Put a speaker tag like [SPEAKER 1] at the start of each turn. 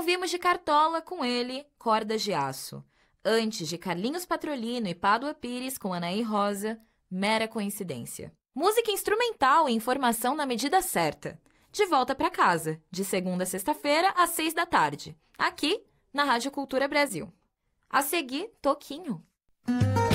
[SPEAKER 1] Ouvimos de Cartola com ele, Cordas de Aço. Antes de Carlinhos Patrolino e Pádua Pires com Anaí Rosa, Mera Coincidência. Música instrumental e informação na medida certa. De volta para casa, de segunda a sexta-feira, às 6 da tarde. Aqui, na Rádio Cultura Brasil. A seguir, Toquinho.